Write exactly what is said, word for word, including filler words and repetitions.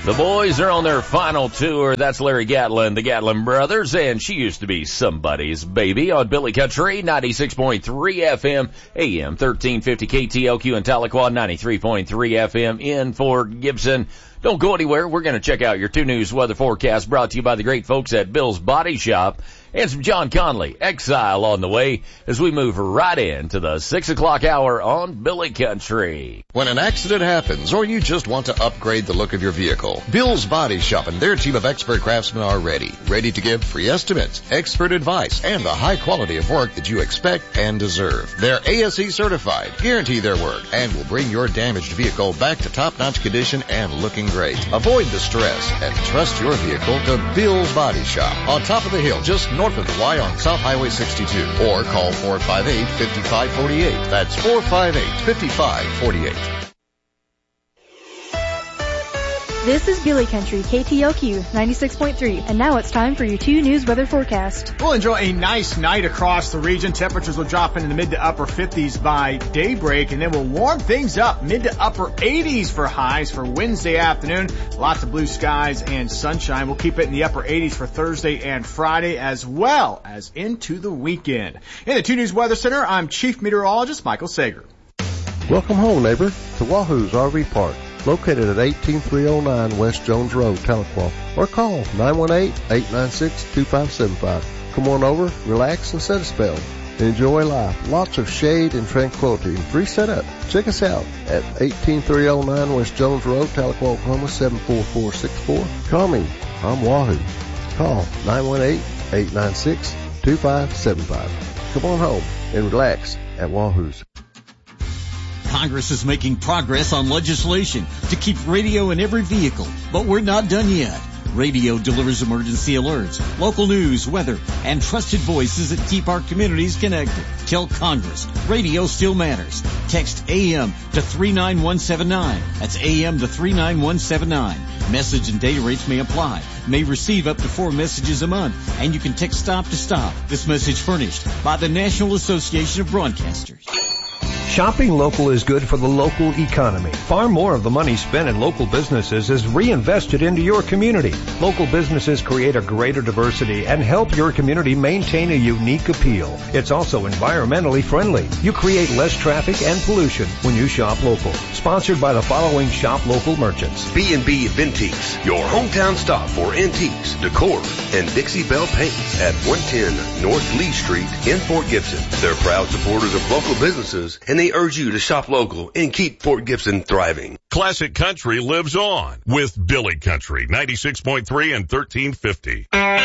The boys are on their final tour. That's Larry Gatlin, the Gatlin brothers, and She Used to Be Somebody's Baby on Billy Country, ninety-six point three F M, A M thirteen fifty K T L Q in Tahlequah, ninety-three point three F M in Fort Gibson. Don't go anywhere. We're going to check out your two News weather forecast brought to you by the great folks at Bill's Body Shop. And some John Conley, Exile on the way as we move right into the six o'clock hour on Billy Country. When an accident happens or you just want to upgrade the look of your vehicle, Bill's Body Shop and their team of expert craftsmen are ready. Ready to give free estimates, expert advice, and the high quality of work that you expect and deserve. They're A S E certified, guarantee their work, and will bring your damaged vehicle back to top-notch condition and looking great. Avoid the stress and trust your vehicle to Bill's Body Shop on top of the hill just north of the Y on South Highway sixty-two, or call four five eight, five five four eight. That's four five eight, five five four eight. This is Billy Country, K T L Q ninety-six point three, and now it's time for your two News weather forecast. We'll enjoy a nice night across the region. Temperatures will drop into the mid to upper fifties by daybreak, and then we'll warm things up mid to upper eighties for highs for Wednesday afternoon. Lots of blue skies and sunshine. We'll keep it in the upper eighties for Thursday and Friday, as well as into the weekend. In the two News Weather Center, I'm Chief Meteorologist Michael Sager. Welcome home, neighbor, to Wahoo's R V Park, located at eighteen three oh nine West Jones Road, Tahlequah, or call nine one eight, eight nine six, two five seven five. Come on over, relax, and set a spell. Enjoy life. Lots of shade and tranquility and free setup. Check us out at eighteen three oh nine West Jones Road, Tahlequah, Oklahoma, seven four four six four. Call me. I'm Wahoo. Call nine one eight, eight nine six, two five seven five. Come on home and relax at Wahoo's. Congress is making progress on legislation to keep radio in every vehicle, but we're not done yet. Radio delivers emergency alerts, local news, weather, and trusted voices that keep our communities connected. Tell Congress, radio still matters. Text A M to three nine one seven nine. That's A M to three nine one seven nine. Message and data rates may apply. May receive up to four messages a month, and you can text stop to stop. This message furnished by the National Association of Broadcasters. Shopping local is good for the local economy. Far more of the money spent in local businesses is reinvested into your community. Local businesses create a greater diversity and help your community maintain a unique appeal. It's also environmentally friendly. You create less traffic and pollution when you shop local. Sponsored by the following shop local merchants. B and B Vintiques, your hometown stop for antiques, decor, and Dixie Belle paints at one ten North Lee Street in Fort Gibson. They're proud supporters of local businesses, and they urge you to shop local and keep Fort Gibson thriving. Classic Country lives on with Billy Country, ninety-six point three and thirteen fifty.